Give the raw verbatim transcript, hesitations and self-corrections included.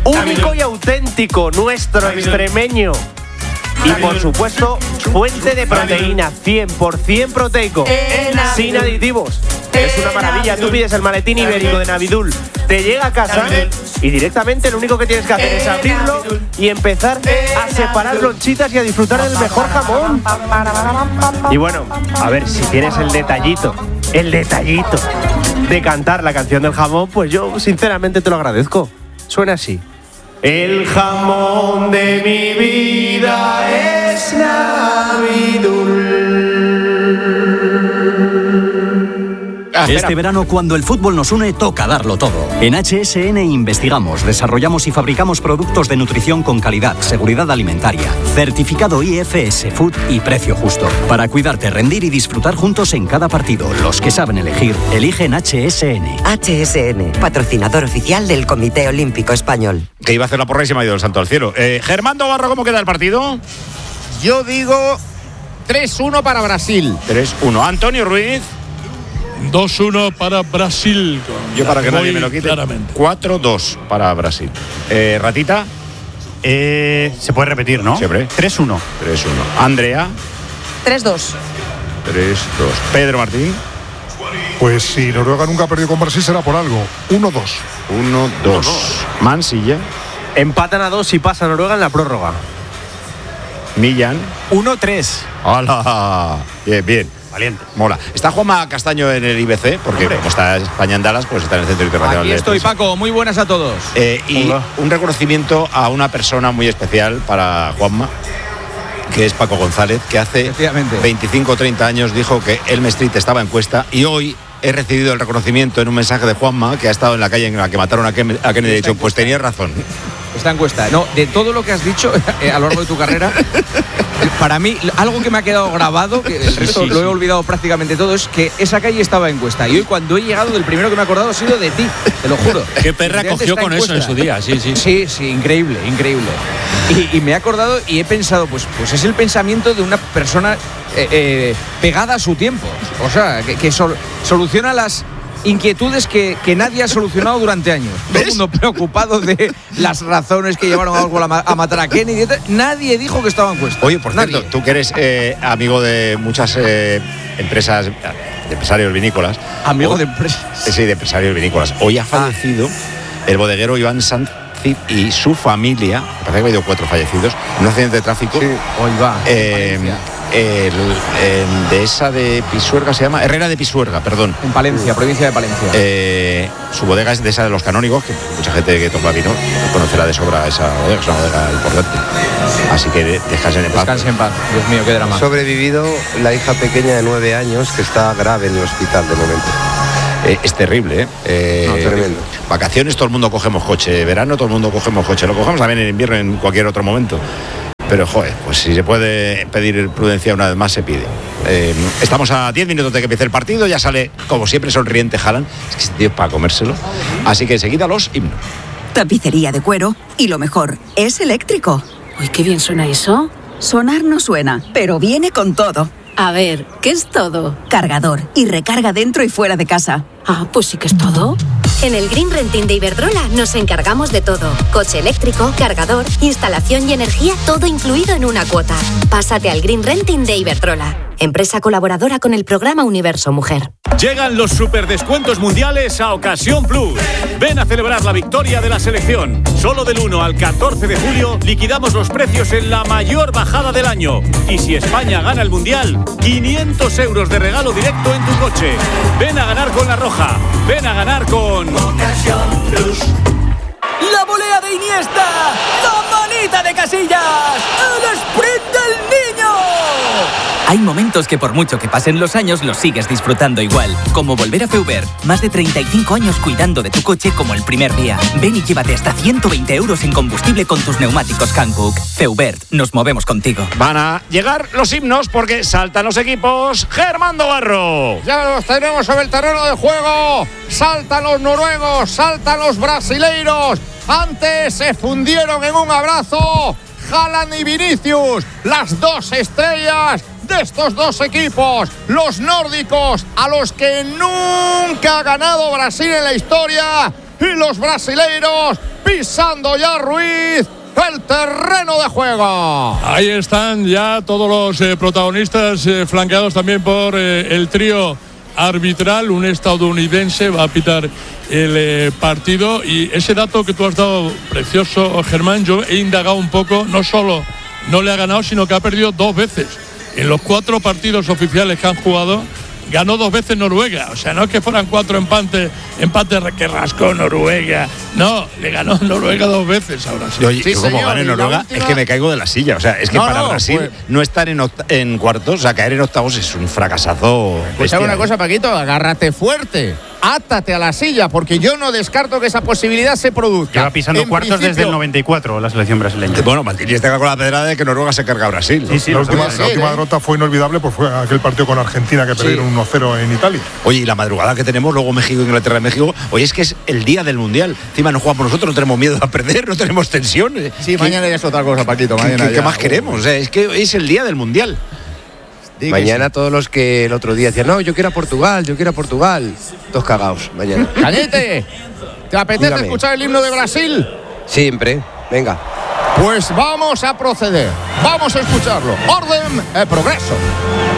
único y auténtico, nuestro extremeño. Y por supuesto, fuente de proteína, cien por ciento proteico, sin aditivos. Es una maravilla. Tú pides el maletín ibérico de Navidul, te llega a casa y directamente lo único que tienes que hacer es abrirlo y empezar a separar lonchitas y a disfrutar del mejor jamón. Y bueno, a ver, si tienes el detallito, el detallito de cantar la canción del jamón, pues yo sinceramente te lo agradezco. Suena así. El jamón de mi vida es Navidul. Este verano, cuando el fútbol nos une, toca darlo todo. En H S N investigamos, desarrollamos y fabricamos productos de nutrición con calidad, seguridad alimentaria, certificado I F S Food y precio justo. Para cuidarte, rendir y disfrutar juntos en cada partido. Los que saben elegir, eligen H S N. H S N, patrocinador oficial del Comité Olímpico Español. Que iba a hacer la porra y se me ha ido el santo al cielo. Eh, Germán Barro, ¿cómo queda el partido? Yo digo tres uno para Brasil. tres uno. Antonio Ruiz. dos uno para Brasil. Yo para que nadie me lo quite. cuatro dos para Brasil. Eh, Ratita. Eh, se puede repetir, ¿no? Siempre. tres uno. tres uno. Andrea. tres dos. tres dos. Pedro Martín. Pues si Noruega nunca ha perdido con Brasil será por algo. uno dos. uno dos. Mansilla. Empatan a dos y pasa Noruega en la prórroga. Millán. uno tres. ¡Hala! Bien, bien. Valiente. Mola. Está Juanma Castaño en el I B C, porque Hombre. como está España en Dallas, pues está en el Centro Internacional Aquí de estoy, Defensa. Paco. Muy buenas a todos. Eh, y Hola. un reconocimiento a una persona muy especial para Juanma, que es Paco González, que hace veinticinco o treinta años dijo que Elm Street estaba en cuesta, y hoy he recibido el reconocimiento en un mensaje de Juanma, que ha estado en la calle en la que mataron a Kennedy. A Kennedy. He dicho, pues tenías razón. Esta encuesta, no, de todo lo que has dicho eh, a lo largo de tu carrera, para mí, algo que me ha quedado grabado, que el resto sí, sí, lo he olvidado prácticamente todo, es que esa calle estaba en encuesta. Y hoy, cuando he llegado, del primero que me he acordado ha sido de ti, te lo juro. Qué perra cogió con eso en su día, sí, sí. Sí, sí, increíble, increíble. Y, y me he acordado y he pensado, pues, pues es el pensamiento de una persona eh, eh, pegada a su tiempo. O sea, que, que sol, soluciona las inquietudes que, que nadie ha solucionado durante años. ¿Ves? Todo el mundo preocupado de las razones que llevaron a algo a, a matar a Kennedy. Nadie dijo que estaba en cuesta. Oye, por nadie. cierto, tú que eres eh, amigo de muchas eh, empresas, de empresarios vinícolas. Amigo o, de empresas. Sí, de empresarios vinícolas. Hoy ha fallecido ah. el bodeguero Iván Sanz y su familia. Me parece que ha habido cuatro fallecidos en un accidente de tráfico. Sí, hoy va. Eh, El, el de esa de Pisuerga se llama Herrera de Pisuerga, perdón. En Palencia, provincia de Palencia. Eh, su bodega es de esa de los canónigos, que mucha gente que toma vino conocerá de sobra esa bodega, es una bodega importante. Así que descansen en paz. Descansen en paz. Dios mío, qué drama. Ha sobrevivido la hija pequeña de nueve años, que está grave en el hospital de momento. Eh, es terrible, ¿eh? eh no, tremendo. Vacaciones, todo el mundo cogemos coche. Verano, todo el mundo cogemos coche. Lo cogemos también en invierno, en cualquier otro momento. Pero, joder, pues si se puede pedir prudencia una vez más, se pide. Eh, estamos a diez minutos de que empiece el partido. Ya sale, como siempre, sonriente Haaland. Es que este tío es para comérselo. Así que enseguida los himnos. Tapicería de cuero. Y lo mejor, es eléctrico. Uy, qué bien suena eso. Sonar no suena, pero viene con todo. A ver, ¿qué es todo? Cargador y recarga dentro y fuera de casa. Ah, pues sí que es todo. En el Green Renting de Iberdrola nos encargamos de todo. Coche eléctrico, cargador, instalación y energía, todo incluido en una cuota. Pásate al Green Renting de Iberdrola, empresa colaboradora con el programa Universo Mujer. Llegan los superdescuentos mundiales a Ocasión Plus. Ven a celebrar la victoria de la selección. Solo del uno al catorce de julio liquidamos los precios en la mayor bajada del año. Y si España gana el mundial, quinientos euros de regalo directo en tu coche. Ven a ganar con La Roja. Ven a ganar con Ocasión Plus. La volea de Iniesta, la manita de Casillas, el sprint del niño. Hay momentos que por mucho que pasen los años los sigues disfrutando igual, como volver a Feubert. Más de treinta y cinco años cuidando de tu coche como el primer día. Ven y llévate hasta ciento veinte euros en combustible con tus neumáticos Hankook. Feubert, nos movemos contigo. Van a llegar los himnos porque saltan los equipos. Germán Barro. Ya los tenemos sobre el terreno de juego. Saltan los noruegos, saltan los brasileiros. Antes se fundieron en un abrazo Haaland y Vinicius, las dos estrellas de estos dos equipos, los nórdicos, a los que nunca ha ganado Brasil en la historia, y los brasileiros pisando ya Ruiz el terreno de juego. Ahí están ya todos los eh, protagonistas, eh, flanqueados también por eh, el trío arbitral. Un estadounidense va a pitar el eh, partido. Y ese dato que tú has dado, precioso, Germán, yo he indagado un poco. No solo no le ha ganado, sino que ha perdido dos veces. En los cuatro partidos oficiales que han jugado, ganó dos veces Noruega. O sea, no es que fueran cuatro empates, empates que rascó Noruega. No, le ganó Noruega dos veces ahora sí. Oye, Sí, yo como señor, gane y la Noruega, última- es que me caigo de la silla. O sea, es que No, para no, Brasil pues- no estar en, oct- en cuartos, o sea, caer en octavos es un fracasazo. Pues bestia, sabe una ¿eh? cosa, Paquito, agárrate fuerte. Átate a la silla, porque yo no descarto que esa posibilidad se produzca. Lleva pisando En cuartos desde principio- el noventa y cuatro la selección brasileña. Bueno, Maldini está con la pedrada de que Noruega se carga a Brasil. ¿no? Sí, sí, la lo última, sabía. la última ¿eh? derrota fue inolvidable, pues fue aquel partido con Argentina que perdieron uno cero en Italia. Oye, y la madrugada que tenemos, luego México, Inglaterra, México. Oye, es que es el día del Mundial. Encima no jugamos nosotros, no tenemos miedo a perder, no tenemos tensión. Sí, ¿Qué- mañana ya es otra cosa, Paquito. ¿Qué, Mañana qué- qué ya- más queremos? O sea, es que es el día del Mundial. Di que Mañana todos los que el otro día decían, no, yo quiero a Portugal, yo quiero a Portugal. Todos cagados, mañana. sí. Cañete, ¿te apetece Dígame. escuchar el himno de Brasil? Siempre. Venga. Pues vamos a proceder. Vamos a escucharlo. Orden, eh, progreso.